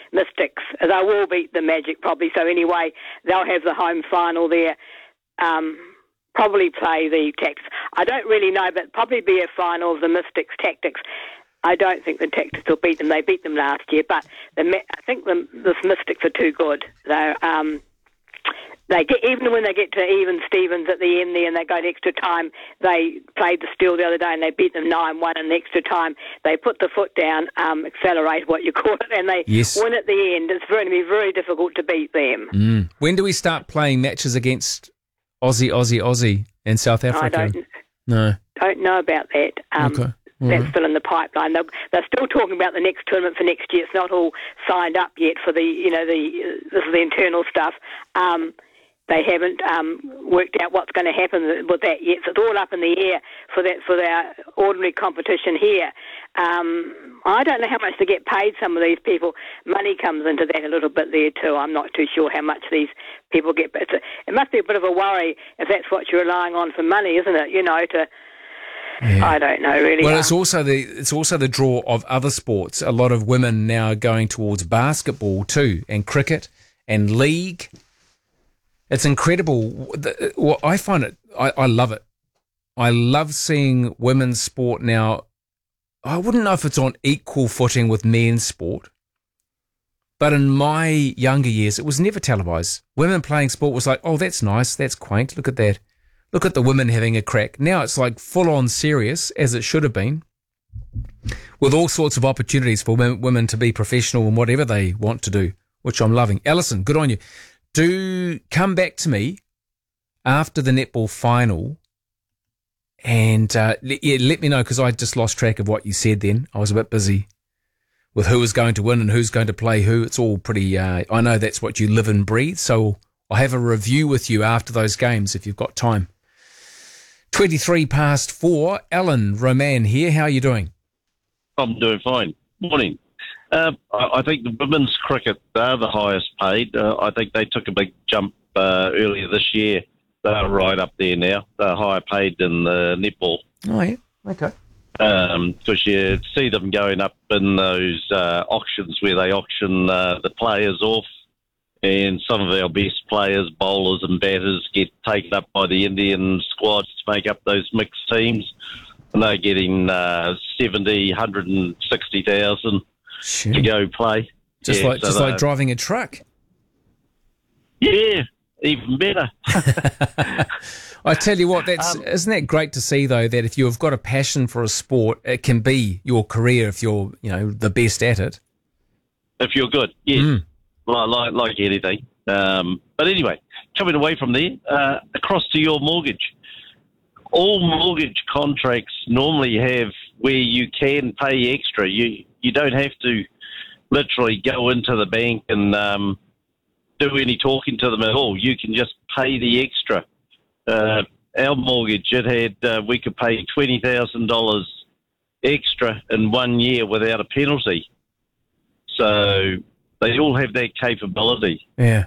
Mystics. They will beat the Magic probably. So anyway, they'll have the home final there. Probably play the Tactics. I don't really know, but probably be a final of the Mystics Tactics. I don't think the Tactics will beat them. They beat them last year, but I think the Mystics are too good. They get, even when they get to even Stevens at the end there and they go to extra time, they played the Steel the other day and they beat them 9-1 in the extra time. They put the foot down, accelerate what you call it, and they win at the end. It's going to be very difficult to beat them. When do we start playing matches against Aussie in South Africa? Don't know about that. Okay. That's still in the pipeline. They're still talking about the next tournament for next year. It's not all signed up yet for this is the internal stuff. They haven't worked out what's going to happen with that yet. So it's all up in the air for their ordinary competition here. I don't know how much they get paid, some of these people. Money comes into that a little bit there too. I'm not too sure how much these people get. But it must be a bit of a worry if that's what you're relying on for money, isn't it? I don't know really. Well, it's also the draw of other sports. A lot of women now are going towards basketball too, and cricket and league. It's incredible. I find it. I love it. I love seeing women's sport now. I wouldn't know if it's on equal footing with men's sport, but in my younger years, it was never televised. Women playing sport was like, oh, that's nice, that's quaint. Look at that. Look at the women having a crack. Now it's like full-on serious, as it should have been, with all sorts of opportunities for women to be professional in whatever they want to do, which I'm loving. Alison, good on you. Do come back to me after the netball final and let me know, because I just lost track of what you said then. I was a bit busy with who was going to win and who's going to play who. It's all pretty, I know that's what you live and breathe, so I'll have a review with you after those games if you've got time. 4:23. Alan Roman here. How are you doing? I'm doing fine. Morning. I think the women's cricket, they're the highest paid. I think they took a big jump earlier this year. They're right up there now. They're higher paid than the netball. Oh, yeah. Okay. Because you see them going up in those auctions where they auction the players off, and some of our best players, bowlers and batters, get taken up by the Indian squads to make up those mixed teams, and they're getting 70, 160,000 to go play. Just like driving a truck. Yeah, even better. I tell you what, isn't that great to see though, that if you've got a passion for a sport, it can be your career if you're the best at it. If you're good, yes. Like anything. But anyway, coming away from there, across to your mortgage. All mortgage contracts normally have where you can pay extra. You don't have to literally go into the bank and do any talking to them at all. You can just pay the extra. Our mortgage, it had we could pay $20,000 extra in 1 year without a penalty. So they all have that capability. Yeah.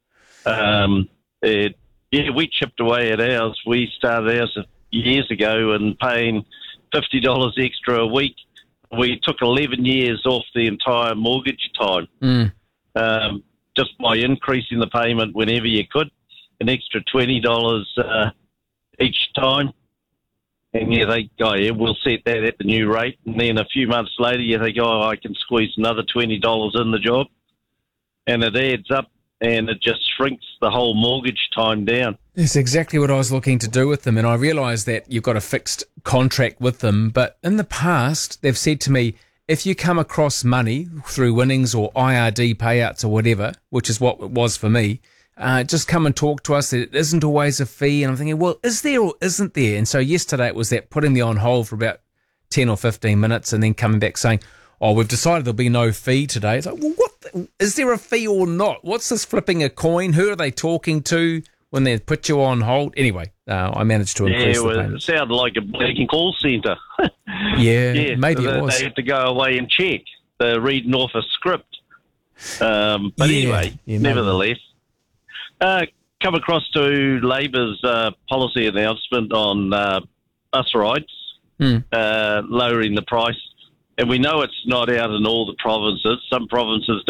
We chipped away at ours. We started ours years ago and paying $50 extra a week. We took 11 years off the entire mortgage time, just by increasing the payment whenever you could, an extra $20 each time. And we'll set that at the new rate. And then a few months later, you think, I can squeeze another $20 in the job. And it adds up, and it just shrinks the whole mortgage time down. That's exactly what I was looking to do with them, and I realise that you've got a fixed contract with them, but in the past, they've said to me, if you come across money through winnings or IRD payouts or whatever, which is what it was for me, just come and talk to us. It isn't always a fee, and I'm thinking, well, is there or isn't there? And so yesterday it was that putting me on hold for about 10 or 15 minutes and then coming back saying, we've decided there'll be no fee today. It's like, well, is there a fee or not? What's this flipping a coin? Who are they talking to when they put you on hold? Anyway, I managed to increase the payment. It sounded like a blanking call centre. yeah, maybe it was. They had to go away and check. They're reading off a script. Anyway, nevertheless, come across to Labour's policy announcement on bus rides, lowering the price. And we know it's not out in all the provinces. Some provinces